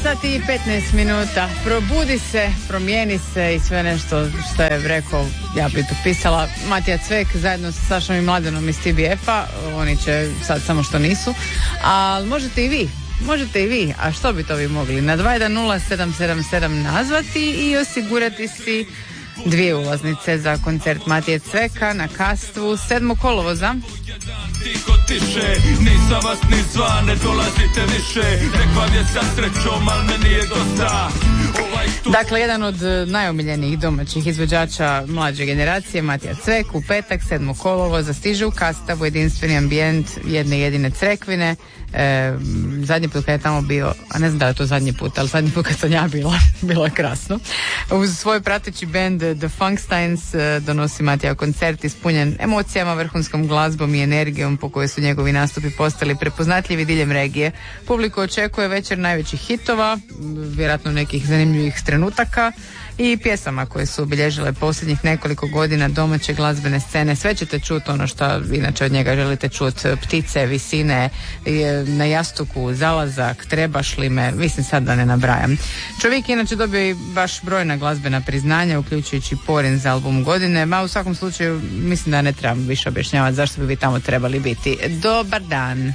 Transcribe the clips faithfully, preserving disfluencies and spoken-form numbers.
sati i petnaest minuta. Probudi se, promijeni se i sve nešto što je rekao, ja bi potpisala Matija Cvek zajedno sa Sašom i Mladenom iz T B F-a. Oni će sad samo što nisu. Ali možete i vi. Možete i vi. A što bi to vi mogli? Na dva jedan nula sedam sedam sedam nazvati i osigurati si dvije ulaznice za koncert Matije Cveka na Kastvu sedmog kolovoza. Tiho tiše, nisam vas ni zva, ne dolazite više, nek vam je sa srećom, al meni je dosta. Dakle, jedan od najomiljenijih domaćih izvođača mlađe generacije, Matija Cvek, u petak sedmog kolovoza stiže u Kastavu, jedinstveni ambijent jedne jedine Crekvine. E, zadnji put kad je tamo bio, a ne znam da je to zadnji put, ali zadnji put kad sam ja bila, bilo je krasno. Uz svoj prateći band The Funksteins e, donosi Matija koncert ispunjen emocijama, vrhunskom glazbom i energijom po kojoj su njegovi nastupi postali prepoznatljivi diljem regije. Publiku očekuje večer najvećih hitova, vjerojatno nekih zanimljivih trenutaka i pjesama koje su obilježile posljednjih nekoliko godina domaće glazbene scene. Sve ćete čuti ono što inače od njega želite čuti: Ptice, Visine, Na jastuku, Zalazak, Trebaš li me, mislim sad da ne nabrajam. Čovjek inače dobio i baš brojna glazbena priznanja, uključujući Porin za album godine, ma u svakom slučaju mislim da ne trebam više objašnjavati zašto bi vi tamo trebali biti. Dobar dan.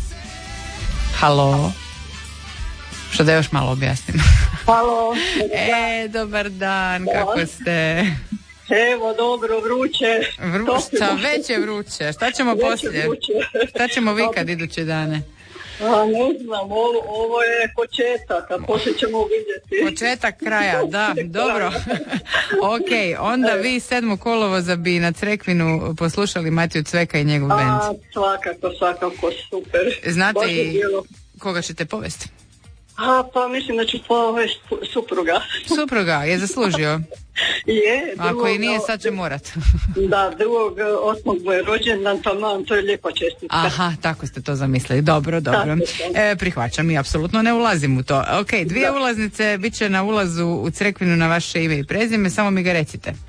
Halo. Što da još malo objasnim. Halo. E, dobar dan, kako ste? Evo, dobro, vruće. Vruća, već je vruće. Šta ćemo poslije? Šta ćemo vi kad iduće dane? A, ne znam, ovo, ovo je početak, a poslije ćemo vidjeti. Početak kraja, da, dobro. Ok, onda vi sedmog kolovoza bi na Crekvinu poslušali Matiju Cveka i njegov bend. A, svakako, svakako, super. Znate i koga ćete povesti? A, pa mislim da ću povesti supruga. Supruga, je zaslužio? Je. Drugog, ako i nije, sad će morat. Da, drugog osmog mu je rođendan, pa mam, to je lijepa čestitka. Aha, tako ste to zamislili. Dobro, dobro. E, prihvaćam i apsolutno ne ulazim u to. Ok, dvije da. ulaznice bit će na ulazu u Crekvinu na vaše ime i prezime, samo mi ga recite. E,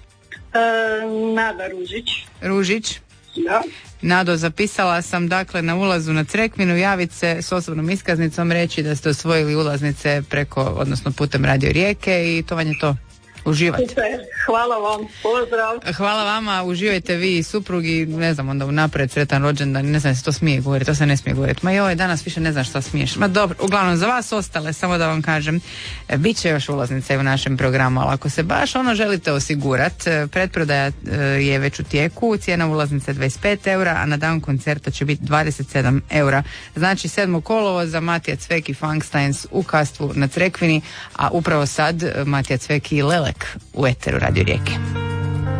Nada Ružić. Ružić? Da. Nado, zapisala sam, dakle, na ulazu na Crekvinu javiti se s osobnom iskaznicom, reći da ste osvojili ulaznice preko, odnosno putem Radio Rijeke i to vam je to. Uživajte. Super, hvala vam, pozdrav. Hvala vama, uživajte vi i suprugi, ne znam, onda unaprijed sretan rođendan, ne znam se to smije govoriti, to se ne smije govoriti. Ma joj, danas više ne znam šta smiješ. Ma dobro, uglavnom za vas ostale, samo da vam kažem, bit će još ulaznice u našem programu, ali ako se baš ono želite osigurati, pretprodaja je već u tijeku, cijena ulaznice dvadeset pet eura, a na dan koncerta će biti dvadeset sedam eura. Znači sedmog kolovoza Matija Cvek i Funksteins u Kastvu na Crekvini, a upravo sad Matija Cvek i Lelek u eteru Radio Rijeke.